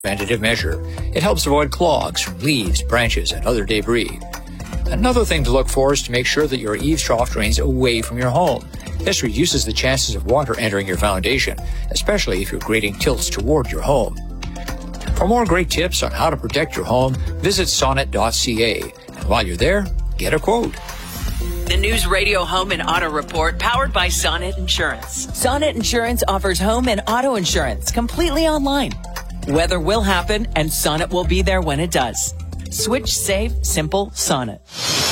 preventative measure. It helps avoid clogs from leaves, branches, and other debris. Another thing to look for is to make sure that your eaves trough drains away from your home. This reduces the chances of water entering your foundation, especially if your grading tilts toward your home. For more great tips on how to protect your home, visit sonnet.ca. And while you're there, get a quote. The News Radio Home and Auto Report, powered by Sonnet Insurance. Sonnet Insurance offers home and auto insurance completely online. Weather will happen, and Sonnet will be there when it does. Switch, save, simple, Sonnet.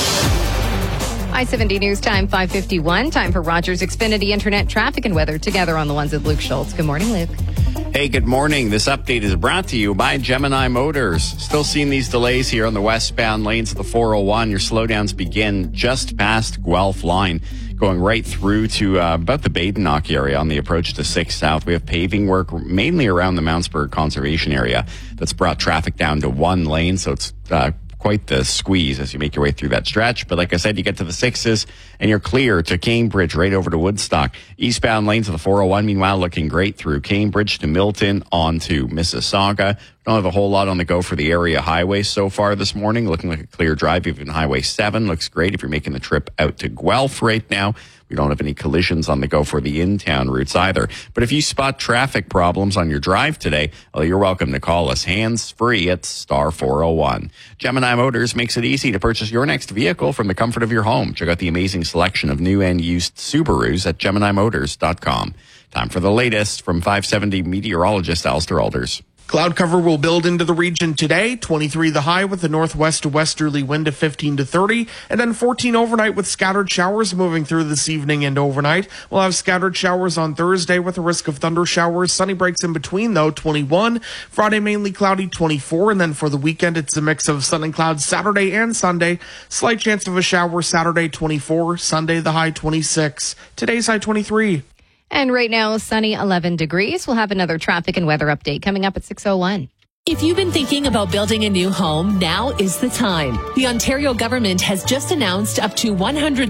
I-70 News Time, 5:51. Time for Rogers Xfinity Internet traffic and weather together on the ones with Luke Schultz. Good morning, Luke. Hey, good morning. This update is brought to you by Gemini Motors. Still seeing these delays here on the westbound lanes of the 401. Your slowdowns begin just past Guelph line, going right through to about the Badenoch area on the approach to 6 South. We have paving work mainly around the Mountsburg Conservation area that's brought traffic down to one lane, so it's quite the squeeze as you make your way through that stretch. But like I said, you get to the 6s and you're clear to Cambridge, right over to Woodstock. Eastbound lanes of the 401, meanwhile, looking great through Cambridge to Milton on to Mississauga. Don't have a whole lot on the go for the area highway so far this morning. Looking like a clear drive. Even Highway 7 looks great if you're making the trip out to Guelph right now. We don't have any collisions on the go for the in-town routes either. But if you spot traffic problems on your drive today, well, you're welcome to call us hands-free at star 401. Gemini Motors makes it easy to purchase your next vehicle from the comfort of your home. Check out the amazing selection of new and used Subarus at GeminiMotors.com. Time for the latest from 570 meteorologist Alistair Alders. Cloud cover will build into the region today. 23 the high with the northwest to westerly wind of 15 to 30. And then 14 overnight with scattered showers moving through this evening and overnight. We'll have scattered showers on Thursday with a risk of thunder showers. Sunny breaks in between though, 21. Friday mainly cloudy, 24. And then for the weekend, it's a mix of sun and clouds Saturday and Sunday. Slight chance of a shower Saturday, 24. Sunday, the high 26. Today's high 23. And right now, sunny 11 degrees. We'll have another traffic and weather update coming up at 6:01. If you've been thinking about building a new home, now is the time. The Ontario government has just announced up to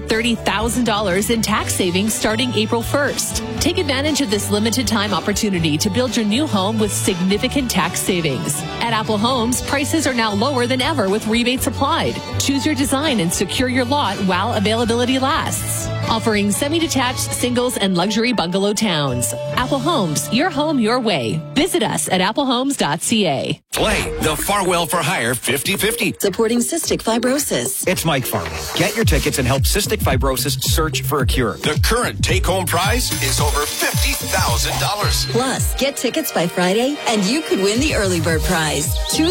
$130,000 in tax savings starting April 1st. Take advantage of this limited time opportunity to build your new home with significant tax savings. At Apple Homes, prices are now lower than ever with rebates applied. Choose your design and secure your lot while availability lasts. Offering semi-detached, singles, and luxury bungalow towns. Apple Homes, your home your way. Visit us at applehomes.ca. Play the Farwell for Hire 50-50. Supporting cystic fibrosis. It's Mike Farwell. Get your tickets and help cystic fibrosis search for a cure. The current take-home prize is over $50,000. Plus, get tickets by Friday and you could win the early bird prize.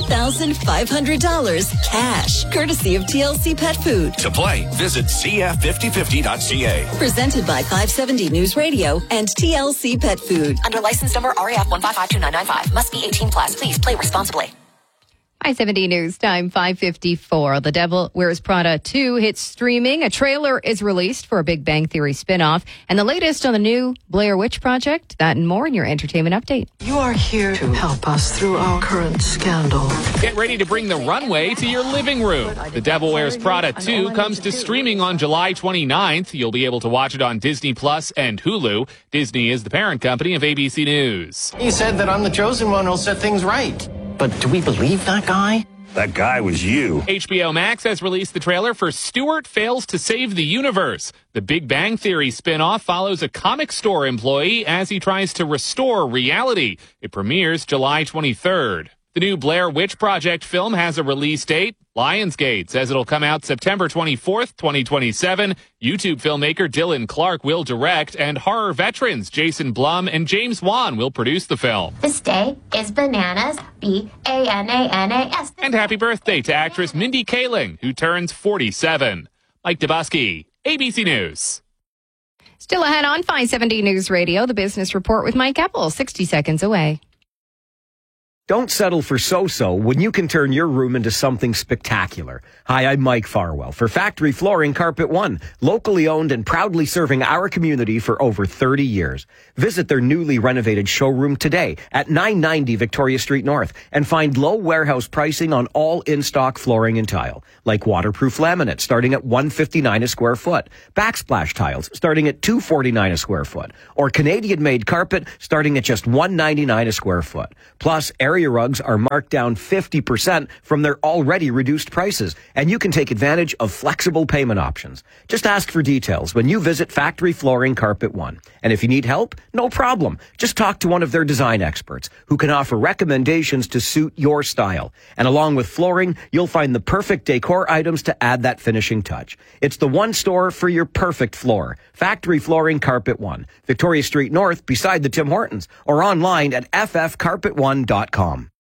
$2,500 cash, courtesy of TLC Pet Food. To play, visit cf5050.ca. Presented by 570 News Radio and TLC Pet Food. Under license number RAF 1552995. Must be 18 plus. Please play responsibly. I-70 News Time, 5:54. The Devil Wears Prada 2 hits streaming. A trailer is released for a Big Bang Theory spinoff. And the latest on the new Blair Witch Project. That and more in your entertainment update. You are here to help us through our current scandal. Get ready to bring the runway to your living room. The Devil Wears Prada 2 comes to streaming on July 29th. You'll be able to watch it on Disney Plus and Hulu. Disney is the parent company of ABC News. He said that I'm the chosen one who'll set things right. But do we believe that guy? That guy was you. HBO Max has released the trailer for Stewart Fails to Save the Universe. The Big Bang Theory spin-off follows a comic store employee as he tries to restore reality. It premieres July 23rd. The new Blair Witch Project film has a release date. Lionsgate says it'll come out September 24th, 2027. YouTube filmmaker Dylan Clark will direct, and horror veterans Jason Blum and James Wan will produce the film. This day is bananas, B-A-N-A-N-A-S. And happy birthday to actress Mindy Kaling, who turns 47. Mike Dubusky, ABC News. Still ahead on 570 News Radio, the Business Report with Mike Apple, 60 seconds away. Don't settle for so-so when you can turn your room into something spectacular. Hi, I'm Mike Farwell for Factory Flooring Carpet One, locally owned and proudly serving our community for over 30 years. Visit their newly renovated showroom today at 990 Victoria Street North and find low warehouse pricing on all in-stock flooring and tile, like waterproof laminate starting at $159 a square foot, backsplash tiles starting at $249 a square foot, or Canadian-made carpet starting at just $199 a square foot. Plus, area area rugs are marked down 50% from their already reduced prices, and you can take advantage of flexible payment options. Just ask for details when you visit Factory Flooring Carpet One. And if you need help, no problem. Just talk to one of their design experts who can offer recommendations to suit your style. And along with flooring, you'll find the perfect decor items to add that finishing touch. It's the one store for your perfect floor. Factory Flooring Carpet One, Victoria Street North beside the Tim Hortons, or online at ffcarpet1.com.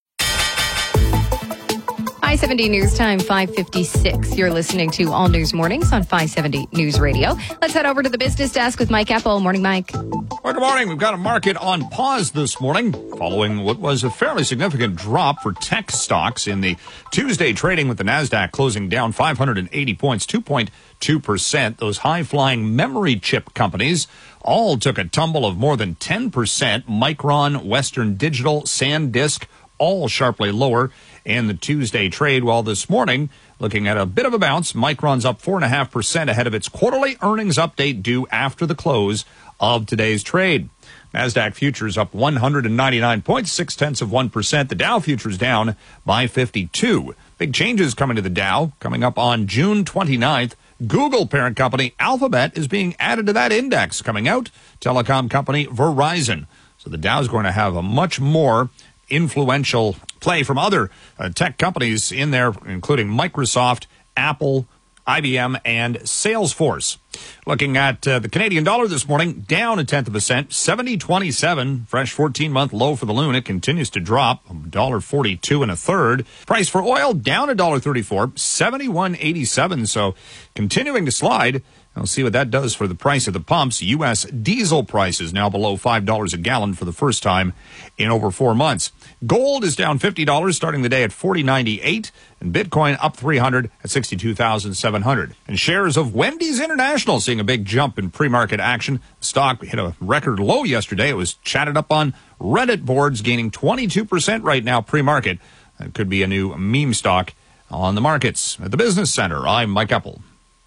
I-70 News Time, 5:56. You're listening to All News Mornings on 570 News Radio. Let's head over to the business desk with Mike Apple. Morning, Mike. Well, good morning. We've got a market on pause this morning following what was a fairly significant drop for tech stocks in the Tuesday trading, with the NASDAQ closing down 580 points, 2.2%. Those high-flying memory chip companies all took a tumble of more than 10%. Micron, Western Digital, SanDisk, all sharply lower in the Tuesday trade, while this morning, looking at a bit of a bounce, Micron's up 4.5% ahead of its quarterly earnings update due after the close of today's trade. NASDAQ futures up 199 points, 0.6%. The Dow futures down by 52. Big changes coming to the Dow. Coming up on June 29th, Google parent company Alphabet is being added to that index. Coming out, telecom company Verizon. So the Dow is going to have a much more influential play from other tech companies in there, including Microsoft, Apple, IBM, and Salesforce. Looking at the Canadian dollar this morning, down 0.1%, 70.27, fresh 14-month low for the loon. It continues to drop, $1.42 1/3. Price for oil down $1.34, 71.87. So continuing to slide. We'll see what that does for the price of the pumps. U.S. diesel prices now below $5 a gallon for the first time in over 4 months. Gold is down $50, starting the day at $40.98, and Bitcoin up $300 at $62,700. And shares of Wendy's International seeing a big jump in pre-market action. The stock hit a record low yesterday. It was chatted up on Reddit boards, gaining 22% right now pre-market. That could be a new meme stock on the markets. At the Business Center, I'm Mike Apple.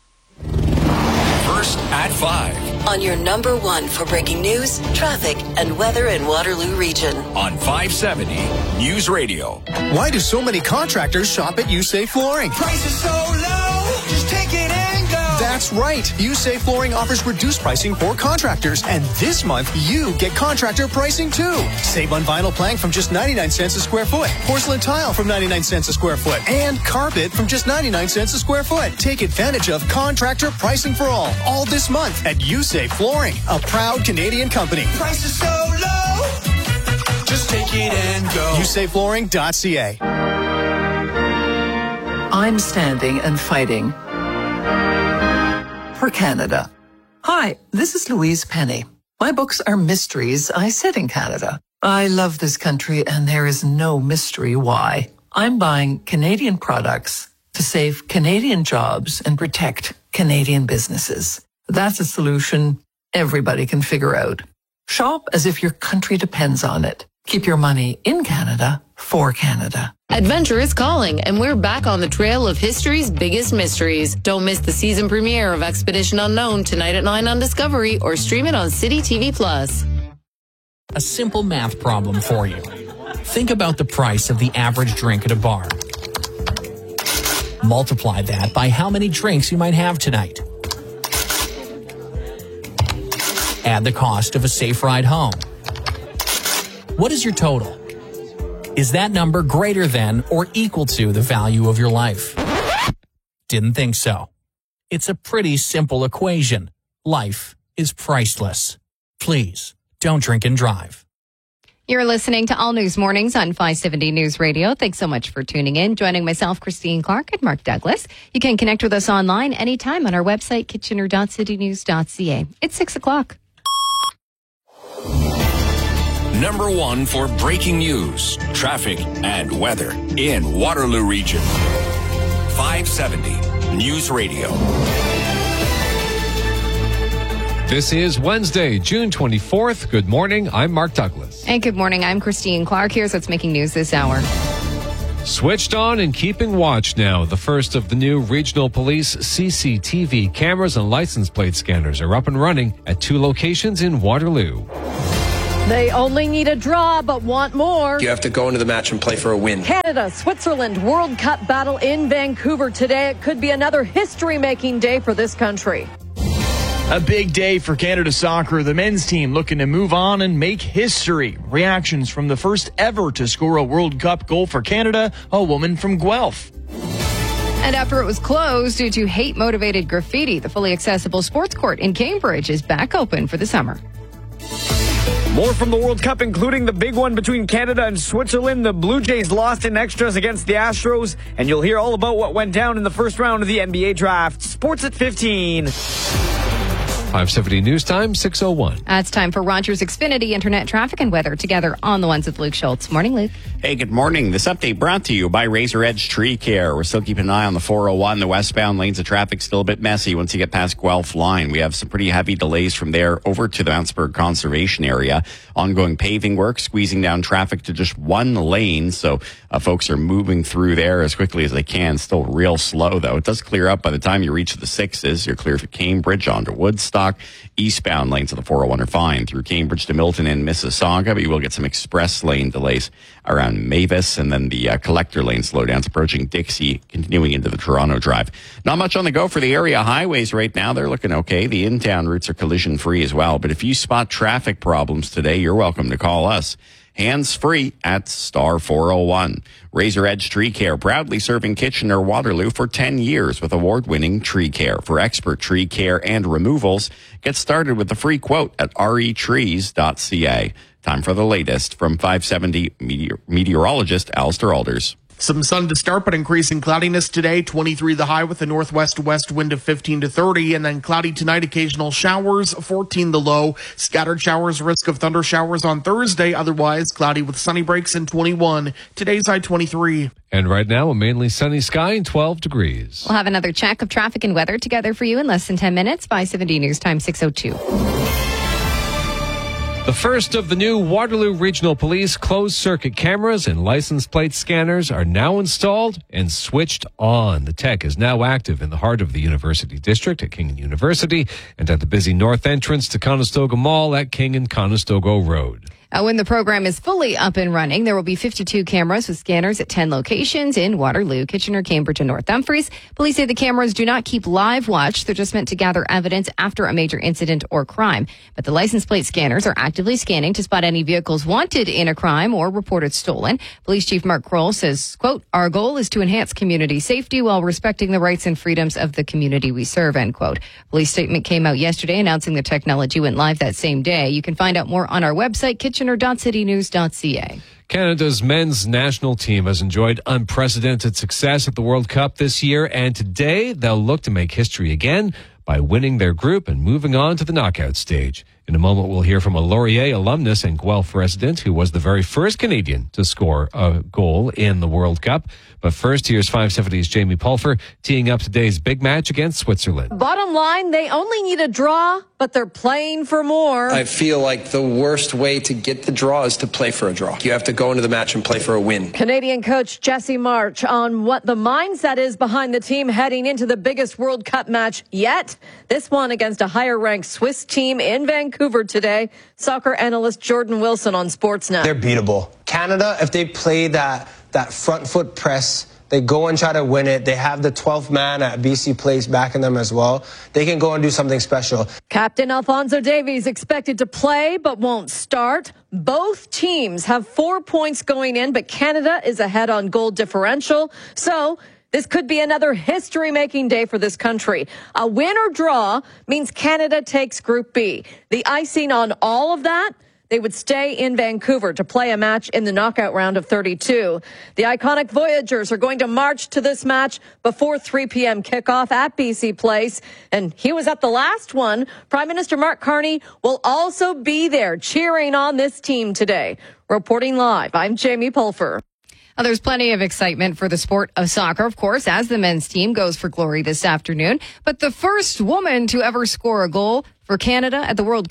First at 5. On your number one for breaking news, traffic, and weather in Waterloo Region. On 570 News Radio. Why do so many contractors shop at USAFE Flooring? Prices so low, just take it and go. That's right. USAFE Flooring offers reduced pricing for contractors. And this month, you get contractor pricing too. Save on vinyl plank from just 99 cents a square foot. Porcelain tile from 99 cents a square foot. And carpet from just 99 cents a square foot. Take advantage of contractor pricing for all this month at USAFE Flooring, a proud Canadian company. Prices so low, just take it and go. USAFEflooring.ca. I'm standing and fighting for Canada. Hi, this is Louise Penny. My books are mysteries I set in Canada. I love this country and there is no mystery why. I'm buying Canadian products to save Canadian jobs and protect Canadian businesses. That's a solution everybody can figure out. Shop as if your country depends on it. Keep your money in Canada for Canada. Adventure is calling, and we're back on the trail of history's biggest mysteries. Don't miss the season premiere of Expedition Unknown tonight at 9 on Discovery, or stream it on City TV Plus. A simple math problem for you. Think about the price of the average drink at a bar. Multiply that by how many drinks you might have tonight. Add the cost of a safe ride home. What is your total? Is that number greater than or equal to the value of your life? Didn't think so. It's a pretty simple equation. Life is priceless. Please, don't drink and drive. You're listening to All News Mornings on 570 News Radio. Thanks so much for tuning in. Joining myself, Christine Clark, and Mark Douglas. You can connect with us online anytime on our website, kitchener.citynews.ca. It's 6 o'clock. Number one for breaking news, traffic, and weather in Waterloo Region. 570 News Radio. This is Wednesday, June 24th. Good morning. I'm Mark Douglas. And good morning. I'm Christine Clark. Here's what's making news this hour. Switched on and keeping watch now. The first of the new regional police CCTV cameras and license plate scanners are up and running at 2 locations in Waterloo. They only need a draw, but want more. You have to go into the match and play for a win. Canada, Switzerland, World Cup battle in Vancouver today. It could be another history-making day for this country. A big day for Canada soccer. The men's team looking to move on and make history. Reactions from the first ever to score a World Cup goal for Canada, a woman from Guelph. And after it was closed due to hate-motivated graffiti, the fully accessible sports court in Cambridge is back open for the summer. More from the World Cup, including the big one between Canada and Switzerland. The Blue Jays lost in extras against the Astros, and you'll hear all about what went down in the first round of the NBA draft. Sports at 15. 570 News Time, 6:01. It's time for Rogers Xfinity Internet traffic and weather together on the ones with Luke Schultz. Morning, Luke. Hey, good morning. This update brought to you by Razor Edge Tree Care. We're still keeping an eye on the 401. The westbound lanes of traffic still a bit messy once you get past Guelph Line. We have some pretty heavy delays from there over to the Mountsburg Conservation Area. Ongoing paving work, squeezing down traffic to just one lane. So folks are moving through there as quickly as they can. Still real slow, though. It does clear up by the time you reach the 6s. You're clear for Cambridge onto Woodstock. Eastbound lanes of the 401 are fine through Cambridge to Milton and Mississauga, but you will get some express lane delays around Mavis, and then the collector lane slowdowns approaching Dixie, continuing into the Toronto Drive. Not much on the go for the area highways right now. They're looking okay. The in-town routes are collision-free as well, but if you spot traffic problems today, you're welcome to call us. Hands-free at star 401. Razor Edge Tree Care, proudly serving Kitchener-Waterloo for 10 years with award-winning tree care. For expert tree care and removals, get started with the free quote at retrees.ca. Time for the latest from 570 meteorologist Alistair Alders. Some sun to start, but increasing cloudiness today. 23 the high with a northwest-west wind of 15 to 30. And then cloudy tonight, occasional showers, 14 the low. Scattered showers, risk of thunder showers on Thursday. Otherwise, cloudy with sunny breaks in 21. Today's high 23. And right now, a mainly sunny sky and 12 degrees. We'll have another check of traffic and weather together for you in less than 10 minutes. 570 News Time 6:02. The first of the new Waterloo Regional Police closed-circuit cameras and license plate scanners are now installed and switched on. The tech is now active in the heart of the University District at King University and at the busy north entrance to Conestoga Mall at King and Conestoga Road. When the program is fully up and running, there will be 52 cameras with scanners at 10 locations in Waterloo, Kitchener, Cambridge, and North Dumfries. Police say the cameras do not keep live watch. They're just meant to gather evidence after a major incident or crime. But the license plate scanners are actively scanning to spot any vehicles wanted in a crime or reported stolen. Police Chief Mark Kroll says, quote, "Our goal is to enhance community safety while respecting the rights and freedoms of the community we serve," end quote. Police statement came out yesterday announcing the technology went live that same day. You can find out more on our website, kitchener.citynews.ca. Canada's men's national team has enjoyed unprecedented success at the World Cup this year, and today they'll look to make history again by winning their group and moving on to the knockout stage. In a moment, we'll hear from a Laurier alumnus and Guelph resident who was the very first Canadian to score a goal in the World Cup. But first, here's 570's Jamie Pulfer teeing up today's big match against Switzerland. Bottom line, they only need a draw, but they're playing for more. I feel like the worst way to get the draw is to play for a draw. You have to go into the match and play for a win. Canadian coach Jesse March on what the mindset is behind the team heading into the biggest World Cup match yet. This one against a higher-ranked Swiss team in Vancouver today. Soccer analyst Jordan Wilson on Sportsnet. They're beatable. Canada, if they play that front foot press, they go and try to win it. They have the 12th man at BC Place backing them as well. They can go and do something special. Captain Alphonso Davies expected to play but won't start. Both teams have 4 points going in, but Canada is ahead on goal differential. So this could be another history-making day for this country. A win or draw means Canada takes Group B. The icing on all of that, they would stay in Vancouver to play a match in the knockout round of 32. The iconic Voyagers are going to march to this match before 3 p.m. kickoff at BC Place. And he was at the last one. Prime Minister Mark Carney will also be there cheering on this team today. Reporting live, I'm Jamie Pulfer. Well, there's plenty of excitement for the sport of soccer, of course, as the men's team goes for glory this afternoon. But the first woman to ever score a goal for Canada at the World Cup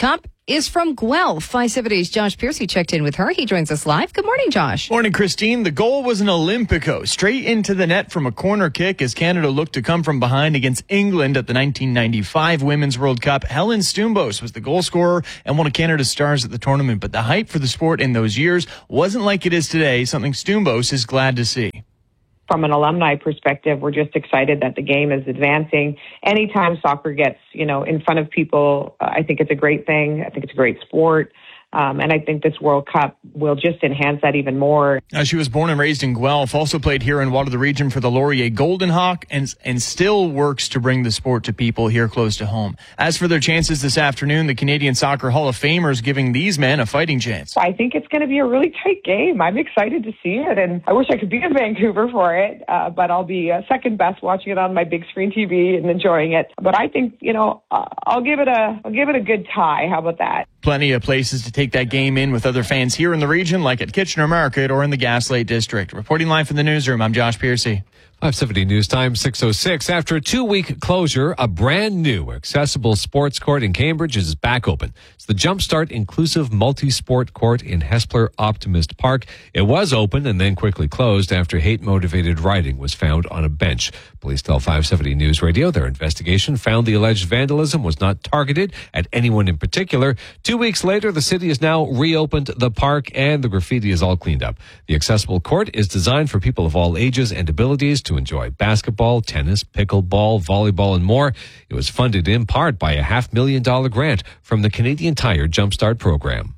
is from Guelph. 570's Josh Piercy checked in with her. He joins us live. Good morning, Josh. Morning, Christine. The goal was an Olympico, straight into the net from a corner kick as Canada looked to come from behind against England at the 1995 Women's World Cup. Helen Stumbos was the goal scorer and one of Canada's stars at the tournament, but the hype for the sport in those years wasn't like it is today, something Stumbos is glad to see. From an alumni perspective, we're just excited that the game is advancing. Anytime soccer gets, in front of people, I think it's a great thing. I think it's a great sport. And I think this World Cup will just enhance that even more. She was born and raised in Guelph, also played here in Waterloo Region for the Laurier Golden Hawk, and still works to bring the sport to people here close to home. As for their chances this afternoon, the Canadian Soccer Hall of Famers giving these men a fighting chance. I think it's going to be a really tight game. I'm excited to see it, and I wish I could be in Vancouver for it, but I'll be second best watching it on my big screen TV and enjoying it. But I think, I'll give it a good tie. How about that? Plenty of places to take that game in with other fans here in the region, like at Kitchener Market or in the Gaslight District. Reporting live from the newsroom, I'm Josh Piercy. 570 News Time 6:06. After a 2-week closure, a brand new accessible sports court in Cambridge is back open. It's the Jumpstart Inclusive Multi-Sport Court in Hespeler Optimist Park. It was open and then quickly closed after hate-motivated writing was found on a bench. Police tell 570 News Radio their investigation found the alleged vandalism was not targeted at anyone in particular. 2 weeks later, the city has now reopened the park and the graffiti is all cleaned up. The accessible court is designed for people of all ages and abilities to enjoy basketball, tennis, pickleball, volleyball, and more. It was funded in part by a $500,000 grant from the Canadian Tire Jumpstart program.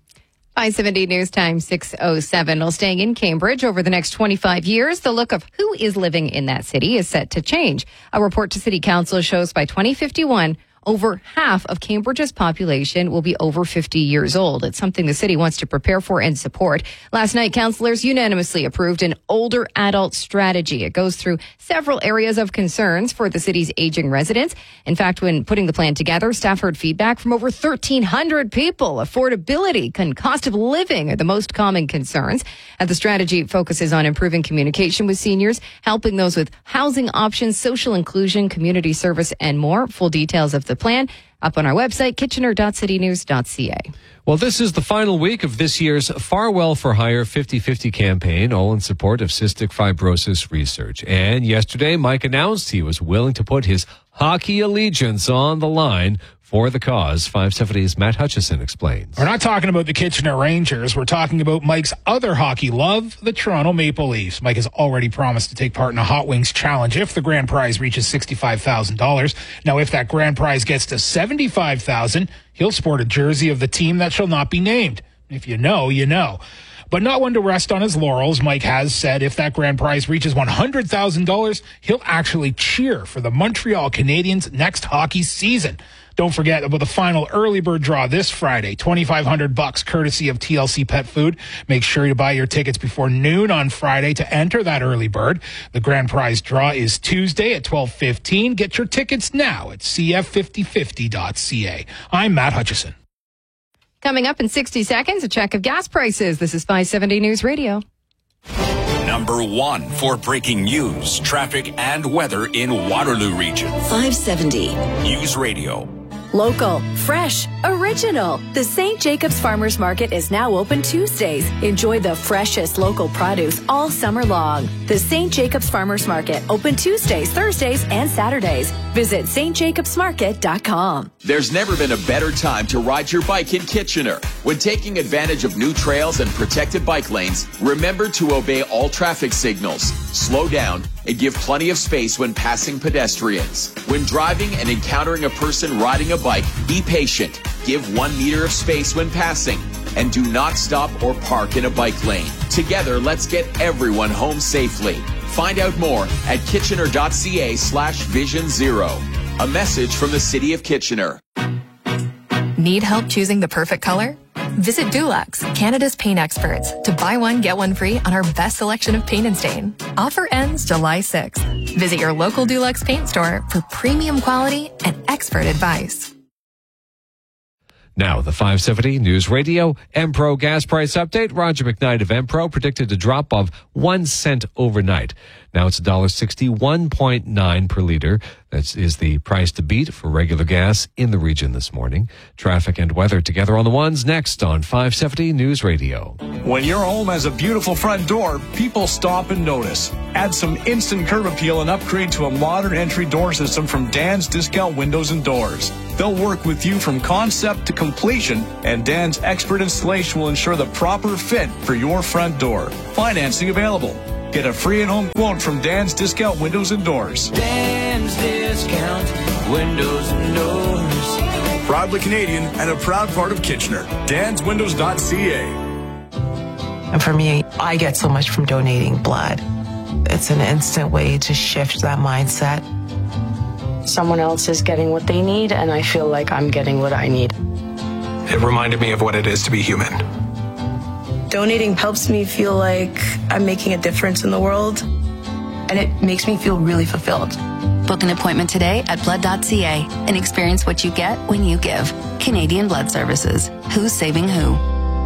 570 News Time 6:07. Well, staying in Cambridge over the next 25 years, the look of who is living in that city is set to change. A report to City Council shows by 2051, over half of Cambridge's population will be over 50 years old. It's something the city wants to prepare for and support. Last night, councillors unanimously approved an older adult strategy. It goes through several areas of concerns for the city's aging residents. In fact, when putting the plan together, staff heard feedback from over 1,300 people. Affordability and cost of living are the most common concerns. And the strategy focuses on improving communication with seniors, helping those with housing options, social inclusion, community service, and more. Full details of the plan up on our website, kitchener.citynews.ca. Well, this is the final week of this year's Farwell for Hire 50/50 campaign, all in support of cystic fibrosis research. And yesterday, Mike announced he was willing to put his hockey allegiance on the line for the cause. 570's Matt Hutchison explains. We're not talking about the Kitchener Rangers. We're talking about Mike's other hockey love, the Toronto Maple Leafs. Mike has already promised to take part in a Hot Wings challenge if the grand prize reaches $65,000. Now, if that grand prize gets to $75,000, he'll sport a jersey of the team that shall not be named. If you know, you know. But not one to rest on his laurels. Mike has said if that grand prize reaches $100,000, he'll actually cheer for the Montreal Canadiens next hockey season. Don't forget about the final early bird draw this Friday, $2,500 courtesy of TLC Pet Food. Make sure you buy your tickets before noon on Friday to enter that early bird. The grand prize draw is Tuesday at 12:15. Get your tickets now at cf5050.ca. I'm Matt Hutchison. Coming up in 60 seconds, a check of gas prices. This is 570 News Radio. Number 1 for breaking news, traffic, and weather in Waterloo Region. 570 News Radio. Local, fresh, original. The St. Jacobs Farmers Market is now open Tuesdays. Enjoy the freshest local produce all summer long. The St. Jacobs Farmers Market, open Tuesdays, Thursdays, and Saturdays. Visit stjacobsmarket.com. There's never been a better time to ride your bike in Kitchener. When taking advantage of new trails and protected bike lanes, remember to obey all traffic signals, slow down, and give plenty of space when passing pedestrians. When driving and encountering a person riding a bike, be patient. Give 1 meter of space when passing. And do not stop or park in a bike lane. Together, let's get everyone home safely. Find out more at kitchener.ca/Vision Zero. A message from the City of Kitchener. Need help choosing the perfect color? Visit Dulux, Canada's paint experts, to buy one, get one free on our best selection of paint and stain. Offer ends July 6th. Visit your local Dulux paint store for premium quality and expert advice. Now, the 570 News Radio Empro gas price update. Roger McKnight of Empro predicted a drop of 1 cent overnight. Now it's $1.61.9 per liter. That is the price to beat for regular gas in the region this morning. Traffic and weather together on the ones next on 570 News Radio. When your home has a beautiful front door, people stop and notice. Add some instant curb appeal and upgrade to a modern entry door system from Dan's Discount Windows and Doors. They'll work with you from concept to completion, and Dan's expert installation will ensure the proper fit for your front door. Financing available. Get a free at-home quote from Dan's Discount Windows and Doors. Dan's Discount Windows and Doors. Proudly Canadian and a proud part of Kitchener. DansWindows.ca. And for me, I get so much from donating blood. It's an instant way to shift that mindset. Someone else is getting what they need, and I feel like I'm getting what I need. It reminded me of what it is to be human. Donating helps me feel like I'm making a difference in the world, and it makes me feel really fulfilled. Book an appointment today at blood.ca and experience what you get when you give. Canadian Blood Services. Who's saving who?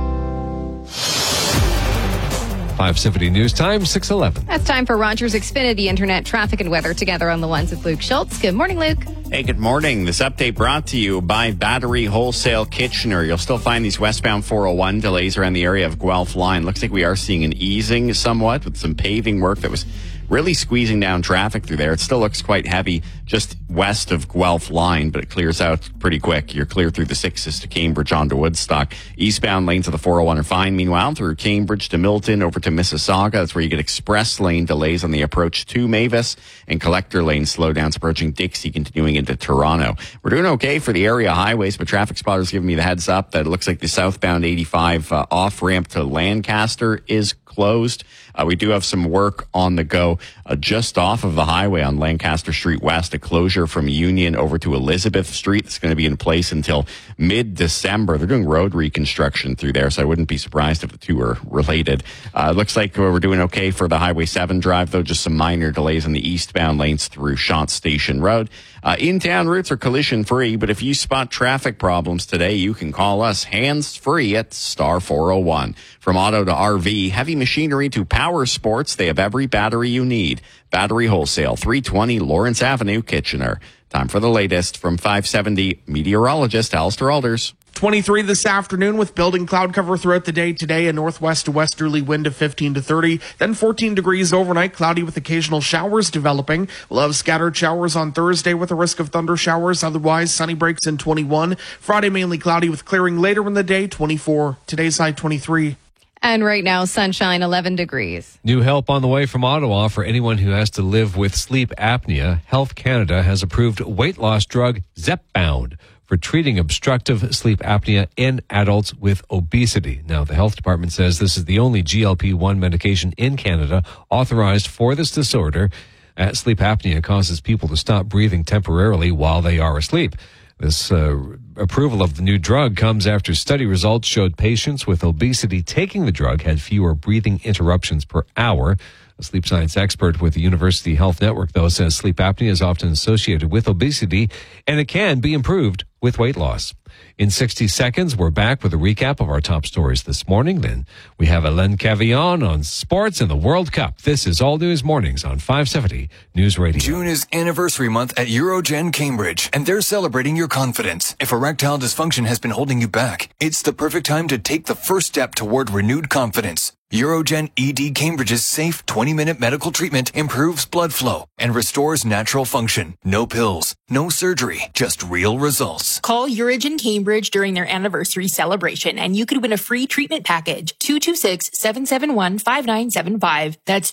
570 News Time, 6:11. That's time for Rogers Xfinity Internet traffic and weather together on the lens with Luke Schultz. Good morning, Luke. Hey, good morning. This update brought to you by Battery Wholesale Kitchener. You'll still find these westbound 401 delays around the area of Guelph Line. Looks like we are seeing an easing somewhat with some paving work that was really squeezing down traffic through there. It still looks quite heavy just west of Guelph Line, but it clears out pretty quick. You're clear through the 6s to Cambridge onto Woodstock. Eastbound lanes of the 401 are fine. Meanwhile, through Cambridge to Milton over to Mississauga, that's where you get express lane delays on the approach to Mavis, and collector lane slowdowns approaching Dixie, continuing into Toronto. We're doing okay for the area highways, but traffic spotters giving me the heads up that it looks like the southbound 85 off-ramp to Lancaster is closed. We do have some work on the go just off of the highway on Lancaster Street West, a closure from Union over to Elizabeth Street. It's going to be in place until mid-December. They're doing road reconstruction through there, so I wouldn't be surprised if the two are related. Looks like we're doing okay for the Highway 7 drive, though. Just some minor delays on the eastbound lanes through Shant Station Road. In-town routes are collision-free, but if you spot traffic problems today, you can call us hands-free at Star 401. From auto to RV, heavy machinery to power sports, they have every battery you need. Battery Wholesale, 320 Lawrence Avenue, Kitchener. Time for the latest from 570 meteorologist Alistair Alders. 23 this afternoon with building cloud cover throughout the day today, a northwest to westerly wind of 15 to 30. Then 14 degrees overnight, cloudy with occasional showers developing. We'll have scattered showers on Thursday with a risk of thunder showers. Otherwise, sunny breaks in 21. Friday, mainly cloudy with clearing later in the day, 24. Today's high, 23. And right now, sunshine, 11 degrees. New help on the way from Ottawa for anyone who has to live with sleep apnea. Health Canada has approved weight loss drug Zepbound for treating obstructive sleep apnea in adults with obesity. Now, the health department says this is the only GLP-1 medication in Canada authorized for this disorder. Sleep apnea causes people to stop breathing temporarily while they are asleep. This approval of the new drug comes after study results showed patients with obesity taking the drug had fewer breathing interruptions per hour. A sleep science expert with the University Health Network, though, says sleep apnea is often associated with obesity, and it can be improved with weight loss. In 60 seconds, we're back with a recap of our top stories this morning. Then we have Hélène Cavillon on sports and the World Cup. This is All News Mornings on 570 News Radio. June is anniversary month at Urogen Cambridge, and they're celebrating your confidence. If erectile dysfunction has been holding you back, it's the perfect time to take the first step toward renewed confidence. Urogen ED Cambridge's safe 20-minute medical treatment improves blood flow and restores natural function. No pills, no surgery, just real results. Call Urogen Cambridge during their anniversary celebration and you could win a free treatment package. 226-771-5975. That's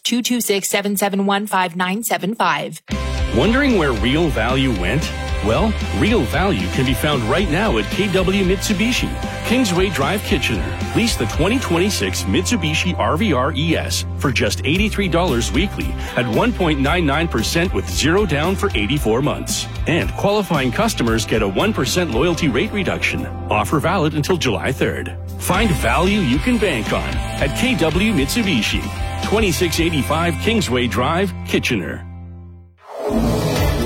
226-771-5975. Wondering where real value went? Well, real value can be found right now at KW Mitsubishi, Kingsway Drive, Kitchener. Lease the 2026 Mitsubishi RVR ES for just $83 weekly at 1.99% with zero down for 84 months. And qualifying customers get a 1% loyalty rate reduction. Offer valid until July 3rd. Find value you can bank on at KW Mitsubishi, 2685 Kingsway Drive, Kitchener.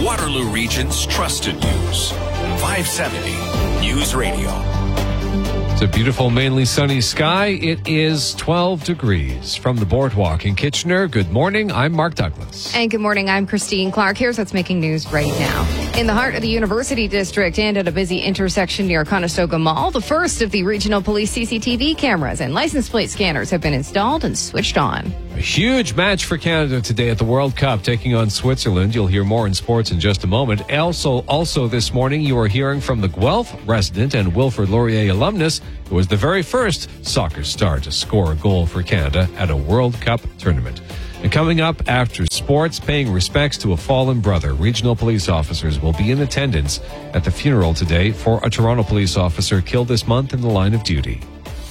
Waterloo Region's trusted news. 570 News Radio. It's a beautiful, mainly sunny sky. It is 12 degrees from the boardwalk in Kitchener. Good morning. I'm Mark Douglas. And good morning. I'm Christine Clark. Here's what's making news right now. In the heart of the University District and at a busy intersection near Conestoga Mall, the first of the regional police CCTV cameras and license plate scanners have been installed and switched on. A huge match for Canada today at the World Cup, taking on Switzerland. You'll hear more in sports in just a moment. Also this morning, you are hearing from the Guelph resident and Wilfrid Laurier alumnus, who was the very first soccer star to score a goal for Canada at a World Cup tournament. And coming up after sports, paying respects to a fallen brother, regional police officers will be in attendance at the funeral today for a Toronto police officer killed this month in the line of duty.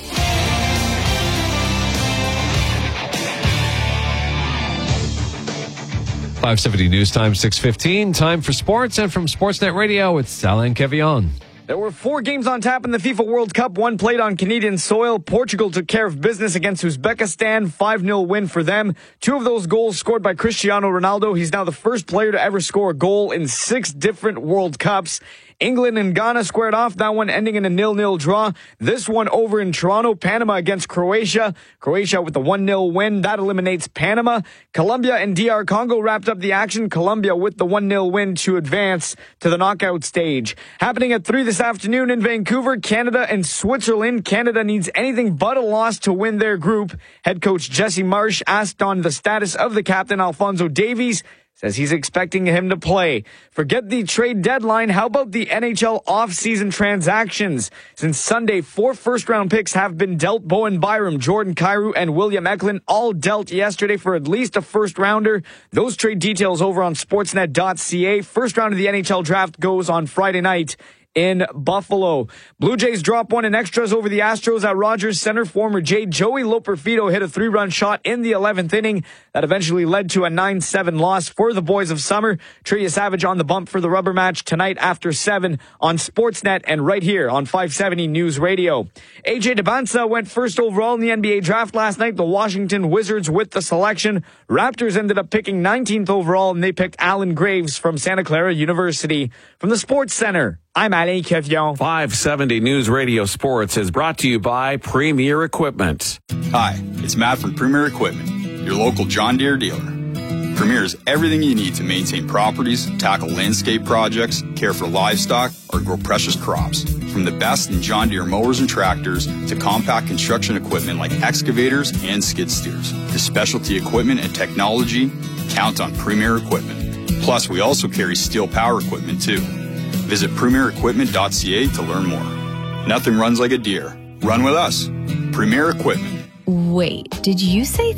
.570 News Time, 6:15. Time for sports, and from Sportsnet Radio, it's Alain Quevillon. There were 4 games on tap in the FIFA World Cup, 1 played on Canadian soil. Portugal took care of business against Uzbekistan, 5-0 win for them. 2 of those goals scored by Cristiano Ronaldo. He's now the first player to ever score a goal in 6 different World Cups. England and Ghana squared off, that one ending in a 0-0 draw. This one over in Toronto, Panama against Croatia. Croatia with the 1-0 win. That eliminates Panama. Colombia and DR Congo wrapped up the action. Colombia with the 1-0 win to advance to the knockout stage. Happening at 3 this afternoon in Vancouver, Canada and Switzerland. Canada needs anything but a loss to win their group. Head coach Jesse Marsh asked on the status of the captain, Alphonso Davies, says he's expecting him to play. Forget the trade deadline. How about the NHL off-season transactions? Since Sunday, 4 first-round picks have been dealt. Bowen Byram, Jordan Kyrou, and William Eklund all dealt yesterday for at least a first-rounder. Those trade details over on Sportsnet.ca. First round of the NHL draft goes on Friday night in Buffalo. Blue Jays drop 1 in extras over the Astros at Rogers Center. Former Jay Joey Loperfido hit a 3-run shot in the 11th inning that eventually led to a 9-7 loss for the Boys of Summer. Tria Savage on the bump for the rubber match tonight after 7 on Sportsnet and right here on 570 News Radio. AJ Debonsa went first overall in the NBA draft last night. The Washington Wizards with the selection. Raptors ended up picking 19th overall, and they picked Alan Graves from Santa Clara University. From the Sports Center, I'm Alain Quevillon. 570 News Radio Sports is brought to you by Premier Equipment. Hi, it's Matt from Premier Equipment, your local John Deere dealer. Premier is everything you need to maintain properties, tackle landscape projects, care for livestock, or grow precious crops. From the best in John Deere mowers and tractors to compact construction equipment like excavators and skid steers. To specialty equipment and technology, count on Premier Equipment. Plus, we also carry steel power equipment too. Visit premierequipment.ca to learn more. Nothing runs like a Deere. Run with us. Premier Equipment. Wait, did you say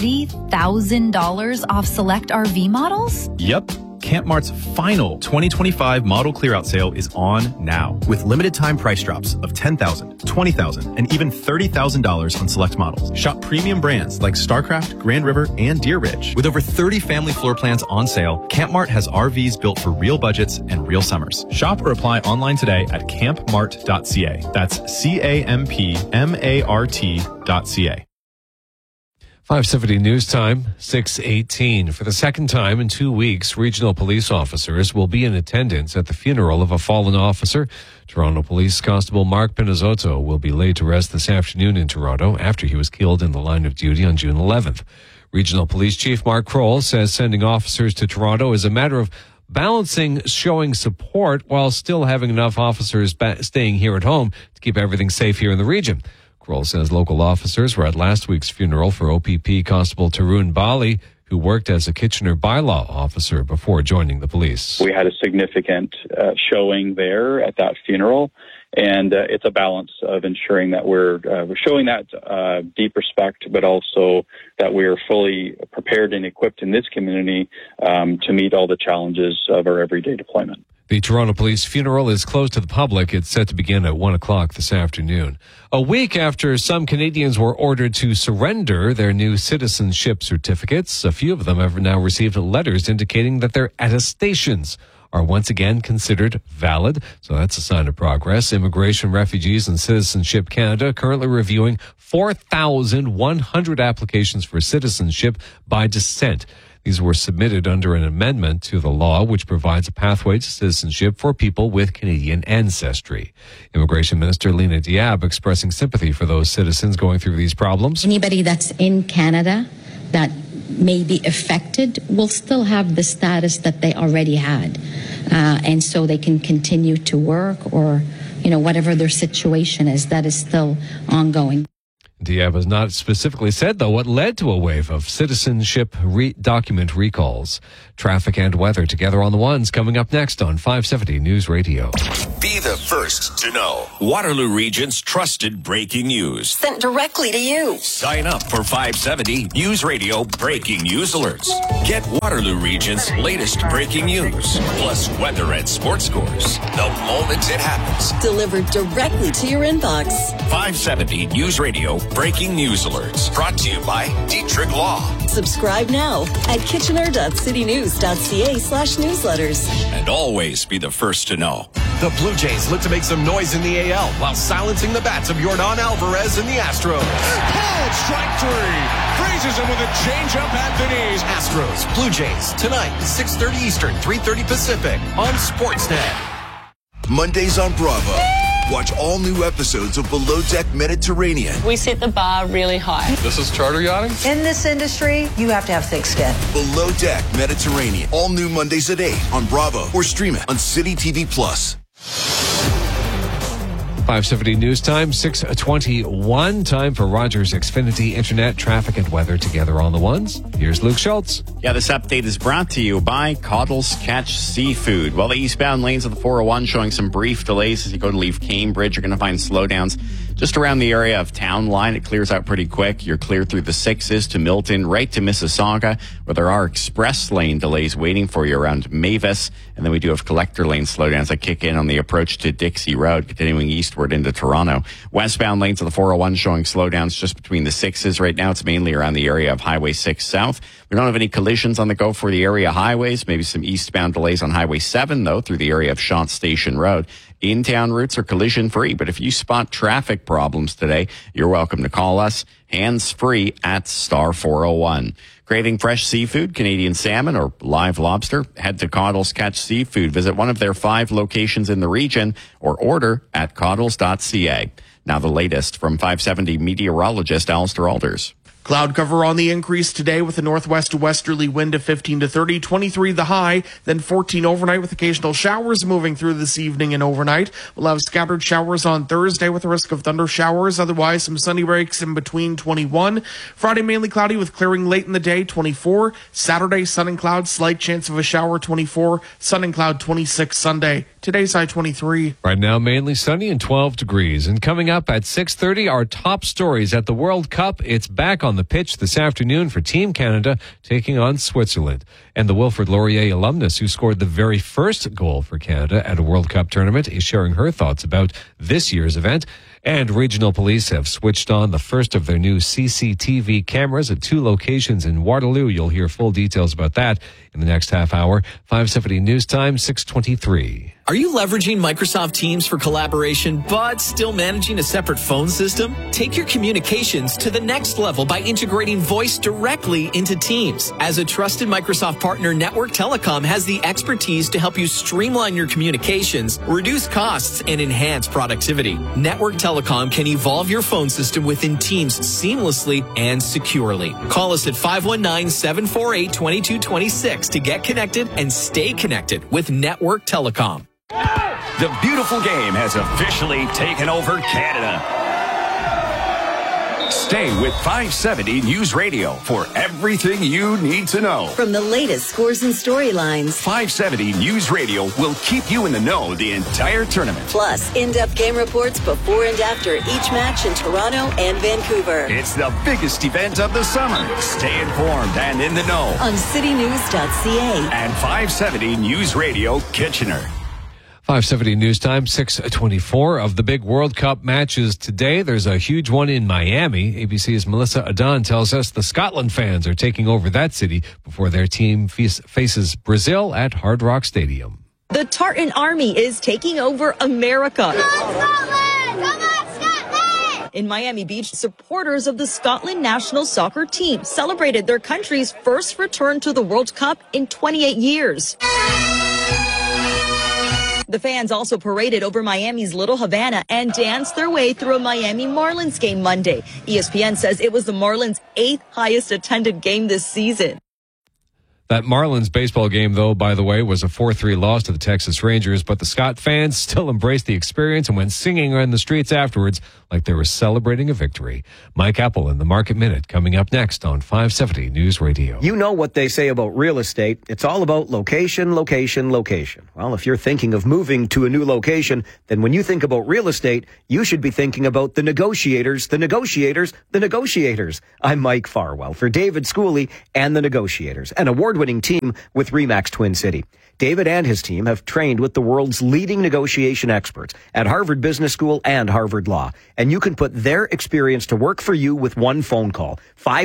$30,000 off select RV models? Yep. Camp Mart's final 2025 model clearout sale is on now, with limited time price drops of $10,000, $20,000, and even $30,000 on select models. Shop premium brands like Starcraft, Grand River, and Deer Ridge. With over 30 family floor plans on sale, Camp Mart has RVs built for real budgets and real summers. Shop or apply online today at campmart.ca. That's CAMPMART.ca. 570 News Time, 6:18. For the second time in 2 weeks, regional police officers will be in attendance at the funeral of a fallen officer. Toronto Police Constable Mark Pinizzotto will be laid to rest this afternoon in Toronto after he was killed in the line of duty on June 11th. Regional Police Chief Mark Kroll says sending officers to Toronto is a matter of balancing showing support while still having enough officers staying here at home to keep everything safe here in the region. Kroll says local officers were at last week's funeral for OPP Constable Tarun Bali, who worked as a Kitchener bylaw officer before joining the police. We had a significant showing there at that funeral, and it's a balance of ensuring that we're showing that deep respect, but also that we are fully prepared and equipped in this community to meet all the challenges of our everyday deployment. The Toronto Police funeral is closed to the public. It's set to begin at 1 o'clock this afternoon. A week after some Canadians were ordered to surrender their new citizenship certificates, a few of them have now received letters indicating that their attestations are once again considered valid. So that's a sign of progress. Immigration, Refugees and Citizenship Canada currently reviewing 4,100 applications for citizenship by descent. These were submitted under an amendment to the law, which provides a pathway to citizenship for people with Canadian ancestry. Immigration Minister Lena Diab expressing sympathy for those citizens going through these problems. Anybody that's in Canada that may be affected will still have the status that they already had. And so they can continue to work or, whatever their situation is, that is still ongoing. Diab has not specifically said, though, what led to a wave of citizenship document recalls. Traffic and weather together on the ones coming up next on 570 News Radio. Be the first to know. Waterloo Region's trusted breaking news. Sent directly to you. Sign up for 570 News Radio breaking news alerts. Get Waterloo Region's latest breaking news, plus weather and sports scores the moment it happens. Delivered directly to your inbox. 570 News Radio breaking news alerts. Brought to you by Dietrich Law. Subscribe now at kitchener.citynews.ca/newsletters. And always be the first to know. The Blue Jays look to make some noise in the AL while silencing the bats of Yordan Alvarez and the Astros. Called strike three. Freezes him with a changeup at the knees. Astros, Blue Jays, tonight, 6:30 Eastern, 3:30 Pacific on Sportsnet. Mondays on Bravo. Watch all new episodes of Below Deck Mediterranean. We set the bar really high. This is charter yachting? In this industry, you have to have thick skin. Below Deck Mediterranean. All new Mondays at 8 on Bravo or stream it on City TV Plus. 570 News Time, 6:21. Time for Rogers Xfinity Internet, traffic and weather together on the ones. Here's Luke Schultz. Yeah, this update is brought to you by Coddles Catch Seafood. Well, the eastbound lanes of the 401 showing some brief delays as you go to leave Cambridge. You're going to find slowdowns just around the area of Town Line. It clears out pretty quick. You're clear through the 6s to Milton, right to Mississauga, where there are express lane delays waiting for you around Mavis. And then we do have collector lane slowdowns that kick in on the approach to Dixie Road, continuing eastward into Toronto. Westbound lanes of the 401 showing slowdowns just between the 6s. Right now, it's mainly around the area of Highway 6 South. We don't have any collisions on the go for the area highways. Maybe some eastbound delays on Highway 7, though, through the area of Shant Station Road. In-town routes are collision-free, but if you spot traffic problems today, you're welcome to call us hands-free at star 401. Craving fresh seafood, Canadian salmon, or live lobster? Head to Coddles Catch Seafood. Visit one of their 5 locations in the region or order at coddles.ca. Now the latest from 570 meteorologist Alistair Alders. Cloud cover on the increase today with a northwest to westerly wind of 15 to 30, 23 the high, then 14 overnight with occasional showers moving through this evening and overnight. We'll have scattered showers on Thursday with a risk of thunder showers. Otherwise, some sunny breaks in between, 21. Friday, mainly cloudy with clearing late in the day, 24. Saturday, sun and cloud, slight chance of a shower, 24. Sun and cloud, 26 Sunday. Today's high, 23. Right now, mainly sunny and 12 degrees. And coming up at 6:30, our top stories at the World Cup. It's back on the pitch this afternoon for Team Canada taking on Switzerland. And the Wilfrid Laurier alumnus who scored the very first goal for Canada at a World Cup tournament is sharing her thoughts about this year's event. And regional police have switched on the first of their new CCTV cameras at 2 locations in Waterloo. You'll hear full details about that in the next half hour. 570 News Time, 6:23. Are you leveraging Microsoft Teams for collaboration, but still managing a separate phone system? Take your communications to the next level by integrating voice directly into Teams. As a trusted Microsoft partner, Network Telecom has the expertise to help you streamline your communications, reduce costs, and enhance productivity. Network Telecom can evolve your phone system within Teams seamlessly and securely. Call us at 519-748-2226 to get connected and stay connected with Network Telecom. The beautiful game has officially taken over Canada. Stay with 570 News Radio for everything you need to know. From the latest scores and storylines, 570 News Radio will keep you in the know the entire tournament. Plus in-depth game reports before and after each match in Toronto and Vancouver. It's the biggest event of the summer. Stay informed and in the know on citynews.ca and 570 News Radio Kitchener. 570 News Time, 6:24. Of the big World Cup matches today, there's a huge one in Miami. ABC's Melissa Adan tells us the Scotland fans are taking over that city before their team faces Brazil at Hard Rock Stadium. The Tartan Army is taking over America. In Miami Beach, supporters of the Scotland national soccer team celebrated their country's first return to the World Cup in 28 years. The fans also paraded over Miami's Little Havana and danced their way through a Miami Marlins game Monday. ESPN says it was the Marlins' 8th highest attended game this season. That Marlins baseball game, though, by the way, was a 4-3 loss to the Texas Rangers, but the Scott fans still embraced the experience and went singing on the streets afterwards like they were celebrating a victory. Mike Apple in the Market Minute coming up next on 570 News Radio. You know what they say about real estate. It's all about location, location, location. Well, if you're thinking of moving to a new location, then when you think about real estate, you should be thinking about the negotiators, the negotiators, the negotiators. I'm Mike Farwell for David Schooley and the Negotiators, an award-winning team with RE/MAX Twin City. David and his team have trained with the world's leading negotiation experts at Harvard Business School and Harvard Law. And you can put their experience to work for you with one phone call.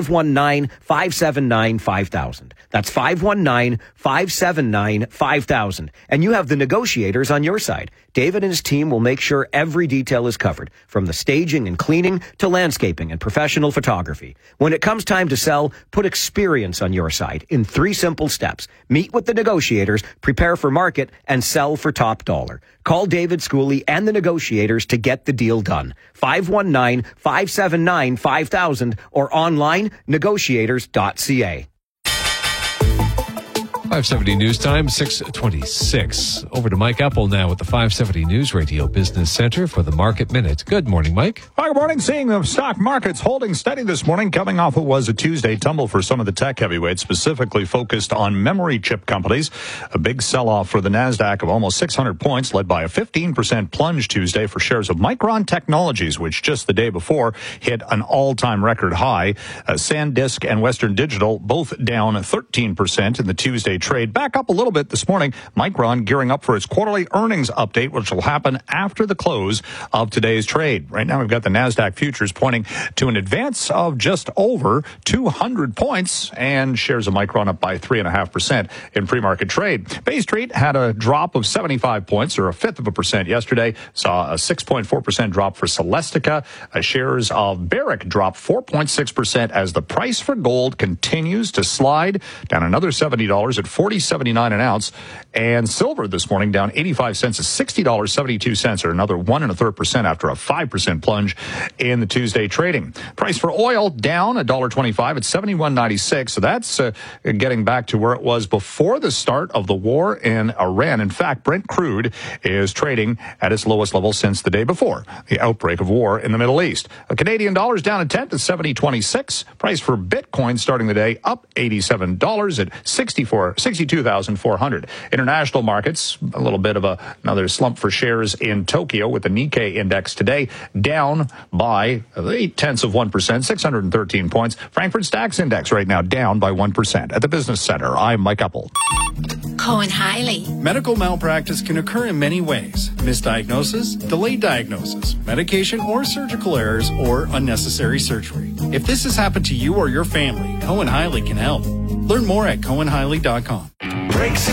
519-579-5000. That's 519-579-5000. And you have the negotiators on your side. David and his team will make sure every detail is covered, from the staging and cleaning to landscaping and professional photography. When it comes time to sell, put experience on your side in 3 simple steps. Meet with the negotiators, prepare for market, and sell for top dollar. Call David Schooley and the Negotiators to get the deal done. 519-579-5000 or online negotiators.ca. 570 News Time, 6:26. Over to Mike Apple now at the 570 News Radio Business Center for the Market Minute. Good morning, Mike. Hi, good morning. Seeing the stock markets holding steady this morning, coming off what was a Tuesday tumble for some of the tech heavyweights, specifically focused on memory chip companies. A big sell-off for the NASDAQ of almost 600 points, led by a 15% plunge Tuesday for shares of Micron Technologies, which just the day before hit an all-time record high. SanDisk and Western Digital both down 13% in the Tuesday trade. Back up a little bit this morning. Micron gearing up for its quarterly earnings update, which will happen after the close of today's trade. Right now, we've got the NASDAQ futures pointing to an advance of just over 200 points, and shares of Micron up by 3.5% in pre-market trade. Bay Street had a drop of 75 points, or 0.5% yesterday. Saw a 6.4% drop for Celestica. Shares of Barrick dropped 4.6% as the price for gold continues to slide down another $70 at $40.79 an ounce. And silver this morning down 85 cents at $60.72, or another 1.33% after a 5% plunge in the Tuesday trading. Price for oil down $1.25 at $71.96. So that's getting back to where it was before the start of the war in Iran. In fact, Brent crude is trading at its lowest level since the day before the outbreak of war in the Middle East. A Canadian dollar is down a tenth at 70.26. Price for Bitcoin starting the day up $87 at 62,400. International markets, a little bit of another slump for shares in Tokyo, with the Nikkei index today down by 0.8%, 613 points. Frankfurt Stacks index right now down by 1%. At the Business Center, I'm Mike Apple. Cohen Hiley. Medical malpractice can occur in many ways: misdiagnosis, delayed diagnosis, medication or surgical errors, or unnecessary surgery. If this has happened to you or your family, Cohen Hiley can help. Learn more at CohenHiley.com. Brakes